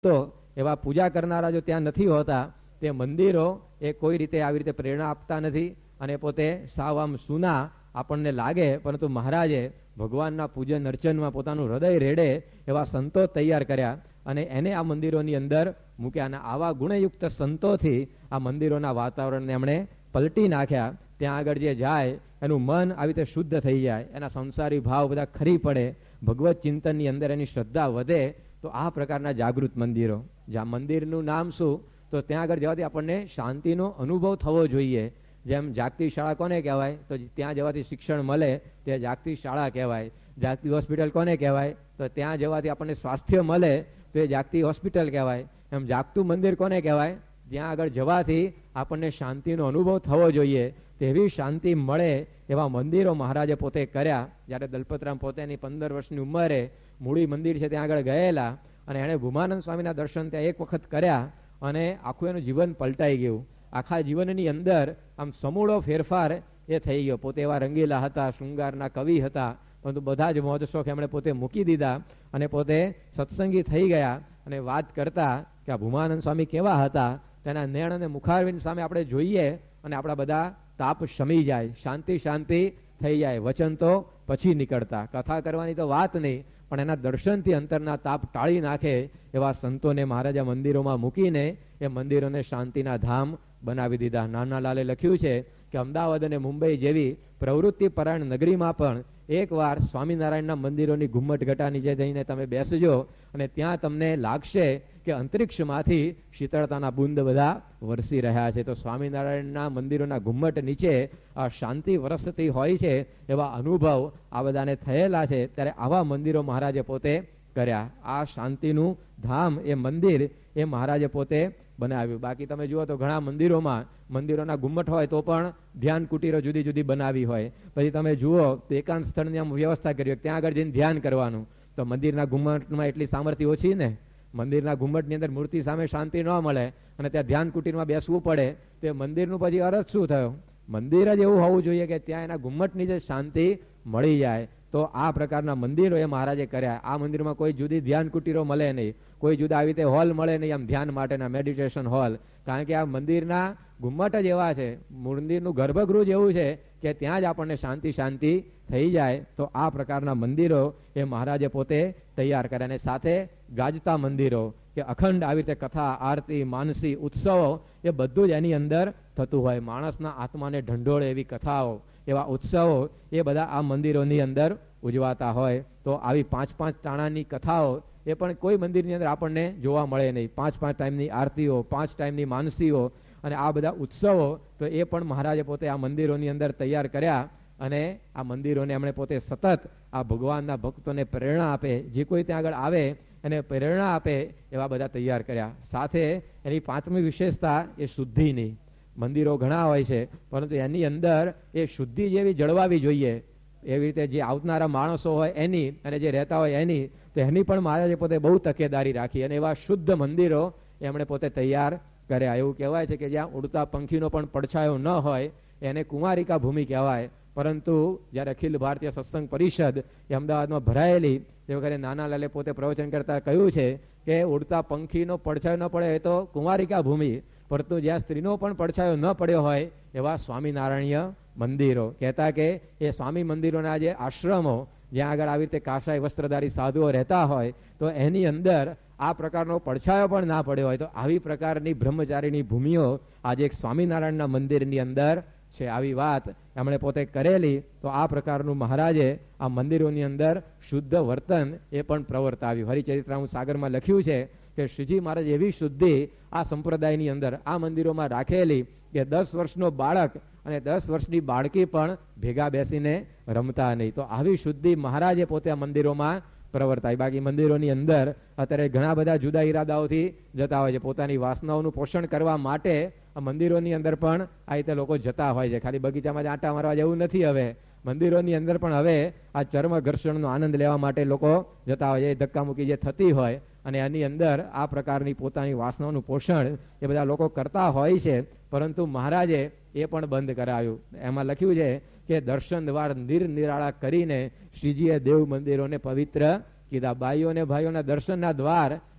તો એવા પૂજા કરનારા જો ત્યાં નથી હોતા, તે મંદિરો એ કોઈ રીતે આવી રીતે પ્રેરણા આપતા નથી અને પોતે સાવ આમ સૂના આપણને લાગે, પરંતુ મહારાજે ભગવાનના પૂજન અર્ચનમાં પોતાનું હૃદય રેડે એવા સંતો તૈયાર કર્યા અને એને આ મંદિરોની અંદર મૂક્યા. અને આવા ગુણયુક્ત સંતોથી આ મંદિરોના વાતાવરણને એમણે પલટી નાખ્યા. ત્યાં આગળ જે જાય એનું મન આવી રીતે શુદ્ધ થઈ જાય, એના સંસારી ભાવ બધા ખરી પડે, ભગવત ચિંતનની અંદર એની શ્રદ્ધા વધે. તો આ પ્રકારના જાગૃત મંદિરો, જ્યાં મંદિરનું નામ શું, તો ત્યાં આગળ જવાથી આપણને શાંતિનો અનુભવ થવો જોઈએ. જેમ જાગતી શાળા કોને કહેવાય, તો ત્યાં જવાથી શિક્ષણ મળે તે જાગતી શાળા કહેવાય. જાગતી હોસ્પિટલ કોને કહેવાય, તો ત્યાં જવાથી આપણને સ્વાસ્થ્ય મળે તો એ જાગતી હોસ્પિટલ કહેવાય. એમ જાગતું મંદિર કોને કહેવાય, ત્યાં આગળ જવાથી આપણને શાંતિનો અનુભવ થવો જોઈએ. તેવી શાંતિ મળે એવા મંદિરો મહારાજે પોતે કર્યા. જ્યારે દલપતરામ પોતેની 15 વર્ષની ઉંમરે મૂળી મંદિર છે ત્યાં આગળ ગયેલા અને એણે ભૂમાનંદ સ્વામીના દર્શન ત્યાં એક વખત કર્યા અને આખું એનું જીવન પલટાઈ ગયું. આખા જીવનની અંદર આમ સમૂળો ફેરફાર એ થઈ ગયો. પોતે એવા રંગીલા હતા, શૃંગારના કવિ હતા, પરંતુ બધા જ મોજ શોખ એમણે પોતે મૂકી દીધા અને પોતે સત્સંગી થઈ ગયા. અને વાત કરતા કે આ ભૂમાનંદ સ્વામી કેવા હતા, તેના નેણ અને મુખારવિંદ સામે આપણે જોઈએ અને આપણા બધા તાપ શમી જાય, શાંતિ શાંતિ થઈ જાય. વચન તો પછી નીકળતા, કથા કરવાની તો વાત નહીં, પણ એના દર્શનથી અંતરના તાપ ટાળી નાખે એવા સંતોને મહારાજા મંદિરોમાં મૂકીને એ મંદિરોને શાંતિના ધામ બનાવી દીધા. નાનાલાલે લખ્યું છે કે અમદાવાદ અને મુંબઈ જેવી પ્રવૃત્તિ પરાયણ નગરીમાં પણ એકવાર સ્વામિનારાયણના મંદિરોની ઘુમ્મટ ઘટા નીચે જઈને તમે બેસજો અને ત્યાં તમને લાગશે કે અંતરિક્ષમાંથી શીતળતાના બુંદ બધા વરસી રહ્યા છે. તો સ્વામિનારાયણના મંદિરોના ઘુમ્મટ નીચે આ શાંતિ વરસતી હોય છે એવા અનુભવ આ બધાને થયેલા છે. ત્યારે આવા મંદિરો મહારાજે પોતે કર્યા. આ શાંતિનું ધામ એ મંદિર એ મહારાજે પોતે બનાવ્યું. બાકી તમે જુઓ તો ઘણા મંદિરોમાં મંદિરોના ઘુમ્મટ હોય તો પણ ધ્યાન કુટીરો જુદી જુદી બનાવી હોય. પછી તમે જુઓ તો એકાંત સ્થળની આમ વ્યવસ્થા કરી હોય, ત્યાં આગળ જઈને ધ્યાન કરવાનું. તો મંદિરના ઘુમ્મટમાં એટલી સામર્થ્ય ઓછી ને, મંદિરના ઘુમ્મટની અંદર મૂર્તિ સામે શાંતિ ન મળે અને ત્યાં ધ્યાન કુટીરમાં બેસવું પડે તો એ મંદિરનું પછી અર્થ શું થયો? મંદિર જ એવું હોવું જોઈએ કે ત્યાં એના ઘુમ્મટની જે શાંતિ મળી જાય. તો આ પ્રકારના મંદિરો એ મહારાજે કર્યા. આ મંદિરમાં કોઈ જુદી ધ્યાન કુટીરો મળે નહીં, કોઈ જુદા આવી રીતે હોલ મળે નહીં, આમ ધ્યાન માટેના મેડિટેશન હોલ. કારણ કે આ મંદિરના ઘુમ્મટ જ એવા છે, મંદિરનું ગર્ભગૃહ જ એવું છે કે ત્યાં જ આપણને શાંતિ શાંતિ થઈ જાય. તો આ પ્રકારના મંદિરો એ મહારાજે પોતે તૈયાર કર્યા. અને સાથે ગાજતા મંદિરો કે અખંડ આવી રીતે કથા, આરતી, માનસી, ઉત્સવો એ બધું જ એની અંદર થતું હોય. માણસના આત્માને ઢંઢોળે એવી કથાઓ, એવા ઉત્સવો એ બધા આ મંદિરોની અંદર ઉજવાતા હોય. તો આવી 5-5 ટાણાની કથાઓ એ પણ કોઈ મંદિરની અંદર આપણને જોવા મળે નહીં. 5-5 ટાઈમની આરતીઓ, 5 ટાઈમની માનસીઓ અને આ બધા ઉત્સવો તો એ પણ મહારાજે પોતે આ મંદિરોની અંદર તૈયાર કર્યા. અને આ મંદિરોને એમણે પોતે સતત આ ભગવાનના ભક્તોને પ્રેરણા આપે, જે કોઈ ત્યાં આગળ આવે એને પ્રેરણા આપે એવા બધા તૈયાર કર્યા. સાથે એની 5મી વિશેષતા એ શુદ્ધિની. મંદિરો ઘણા હોય છે, પરંતુ એની અંદર એ શુદ્ધિ જેવી જળવાવી જોઈએ. એવી રીતે જે આવનારા માણસો હોય એની અને જે રહેતા હોય એની, તો એની પણ મહારાજે પોતે બહુ તકેદારી રાખી અને એવા શુદ્ધ મંદિરો એમણે પોતે તૈયાર કર્યા. એવું કહેવાય છે કે જ્યાં ઉડતા પંખીનો પણ પડછાયો ન હોય એને કુમારિકા ભૂમિ કહેવાય. પરંતુ જ્યારે અખિલ ભારતીય સત્સંગ પરિષદ એ અમદાવાદમાં ભરાયેલી તે વખતે નાનાલાલે પોતે પ્રવચન કરતા કહ્યું છે કે ઉડતા પંખીનો પડછાયો ન પડે એ તો કુમારિકા ભૂમિ, પરંતુ જ્યાં સ્ત્રીનો પણ પડછાયો ન પડ્યો હોય એવા સ્વામિનારાયણીય મંદિરો. કહેતા કે એ સ્વામી મંદિરોના જે આશ્રમો, જ્યાં આગળ આવી રીતે કાષાય વસ્ત્રધારી સાધુઓ રહેતા હોય, તો એની અંદર આ પ્રકારનો પડછાયો પણ ના પડ્યો હોય. તો આવી પ્રકારની બ્રહ્મચારીની ભૂમિઓ આજે એક સ્વામિનારાયણના મંદિરની અંદર છે. આવી વાત એમણે પોતે કરેલી. તો આ પ્રકારનું મહારાજે આ મંદિરોની અંદર શુદ્ધ વર્તન એ પણ પ્રવર્તાવ્યું. હરિચરિત્રામૃત સાગરમાં લખ્યું છે કે શ્રીજી મહારાજ એવી શુદ્ધિ આ સંપ્રદાયની અંદર આ મંદિરોમાં રાખેલી કે 10 વર્ષનો બાળક અને 10 વર્ષની બાળકી પણ ભેગા બેસીને રમતા નહીં. તો આવી શુદ્ધિ મહારાજે પોતે આ મંદિરોમાં પ્રવર્તાય. બાકી મંદિરોની અંદર અત્યારે ઘણા બધા જુદા ઈરાદાઓથી જતા હોય છે. પોતાની વાસનાઓનું પોષણ કરવા માટે આ મંદિરોની અંદર પણ આ રીતે લોકો જતા હોય છે. ખાલી બગીચામાં જ આંટા મારવા જેવું નથી. હવે મંદિરોની અંદર પણ હવે આ ચર્મ ઘર્ષણનો આનંદ લેવા માટે લોકો જતા હોય છે. ધક્કામુક્કી જે થતી હોય અને એની અંદર આ પ્રકારની પોતાની વાસનાઓનું પોષણ એ બધા લોકો કરતા હોય છે. પરંતુ મહારાજે એ પણ બંધ કરાવ્યું. એમાં લખ્યું છે કે દર્શન દ્વાર નિરાળા કરીને શ્રીજીએ દેવ મંદિરોને પવિત્ર કીધા. બાઈઓ અને ભાઈઓના દર્શનના દ્વાર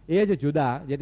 એ જ જુદા. જેથી